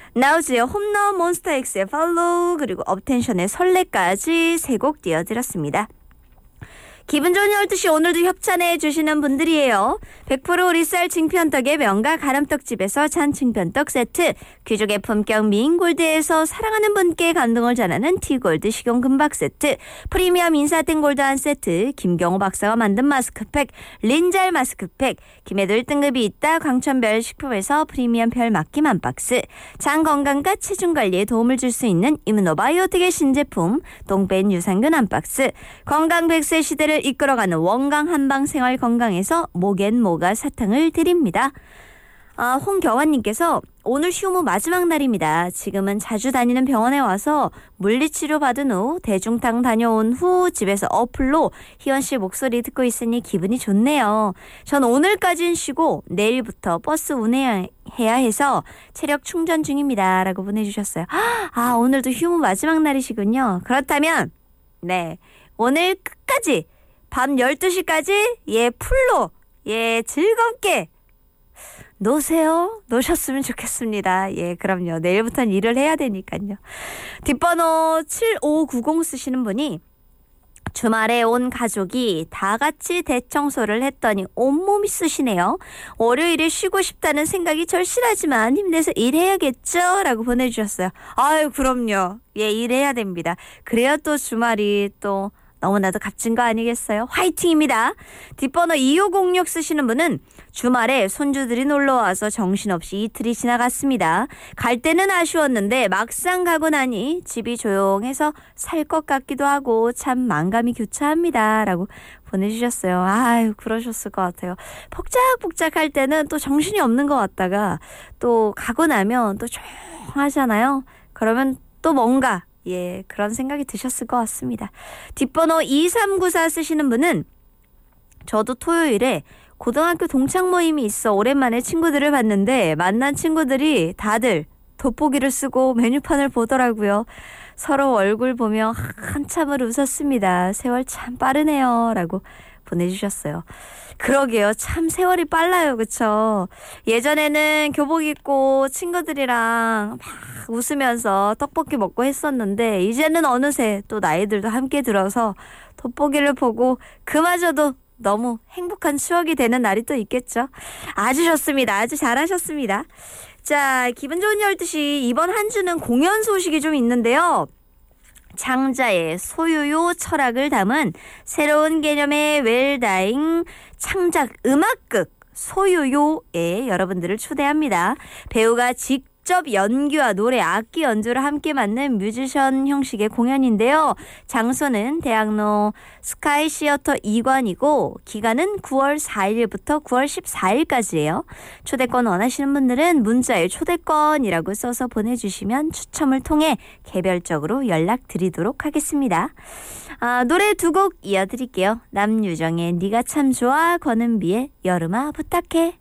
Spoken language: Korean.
나우즈의 홈런, 몬스타엑스의 팔로우, 그리고 업텐션의 설레까지 세 곡 띄워드렸습니다. 기분 좋은 12시 오늘도 협찬해 주시는 분들이에요. 100% 리쌀 칭편떡의 명가 가람떡집에서 찬칭편떡 세트, 귀족의 품격 미인골드에서 사랑하는 분께 감동을 전하는 티골드 식용금박 세트, 프리미엄 인사땡 골드 한 세트, 김경호 박사가 만든 마스크팩 린잘 마스크팩, 김해돌 등급이 있다 광천별 식품에서 프리미엄 별 맡김 한 박스, 장 건강과 체중 관리에 도움을 줄 수 있는 이므노바이오틱의 신제품 똥뺀 유산균 한 박스, 건강 100세 시대를 이끌어가는 원강 한방 생활 건강에서 목앤모가 사탕을 드립니다. 홍경환님께서 오늘 휴무 마지막 날입니다. 지금은 자주 다니는 병원에 와서 물리치료 받은 후 대중탕 다녀온 후 집에서 어플로 희원씨 목소리 듣고 있으니 기분이 좋네요. 전 오늘까지는 쉬고 내일부터 버스 운행해야 해서 체력 충전 중입니다. 라고 보내주셨어요. 오늘도 휴무 마지막 날이시군요. 그렇다면 네, 오늘 끝까지 밤 12시까지 풀로 즐겁게 노셨으면 좋겠습니다. 그럼요. 내일부터는 일을 해야 되니까요. 뒷번호 7590 쓰시는 분이 주말에 온 가족이 다 같이 대청소를 했더니 온몸이 쑤시네요. 월요일에 쉬고 싶다는 생각이 절실하지만 힘내서 일해야겠죠? 라고 보내주셨어요. 아유, 그럼요. 일해야 됩니다. 그래야 또 주말이 또 너무나도 값진 거 아니겠어요? 화이팅입니다. 뒷번호 2506 쓰시는 분은 주말에 손주들이 놀러와서 정신없이 이틀이 지나갔습니다. 갈 때는 아쉬웠는데 막상 가고 나니 집이 조용해서 살 것 같기도 하고 참 만감이 교차합니다. 라고 보내주셨어요. 아유, 그러셨을 것 같아요. 복작복작할 때는 또 정신이 없는 것 같다가 또 가고 나면 또 조용하잖아요. 그러면 또 뭔가 그런 생각이 드셨을 것 같습니다. 뒷번호 2394 쓰시는 분은 저도 토요일에 고등학교 동창 모임이 있어 오랜만에 친구들을 봤는데 만난 친구들이 다들 돋보기를 쓰고 메뉴판을 보더라고요. 서로 얼굴 보며 한참을 웃었습니다. 세월 참 빠르네요. 라고 보내주셨어요. 그러게요. 참 세월이 빨라요. 그쵸? 예전에는 교복 입고 친구들이랑 막 웃으면서 떡볶이 먹고 했었는데 이제는 어느새 또 나이들도 함께 들어서 돋보기를 보고 그마저도 너무 행복한 추억이 되는 날이 또 있겠죠. 아주 좋습니다. 아주 잘하셨습니다. 자, 기분 좋은 12시 이번 한 주는 공연 소식이 좀 있는데요. 장자의 소유요 철학을 담은 새로운 개념의 웰다잉 창작 음악극 소유요에 여러분들을 초대합니다. 배우가 직접 연기와 노래, 악기 연주를 함께 맡는 뮤지션 형식의 공연인데요. 장소는 대학로 스카이 시어터 2관이고 기간은 9월 4일부터 9월 14일까지예요. 초대권 원하시는 분들은 문자에 초대권이라고 써서 보내주시면 추첨을 통해 개별적으로 연락드리도록 하겠습니다. 노래 두 곡 이어드릴게요. 남유정의 네가 참 좋아, 권은비의 여름아 부탁해.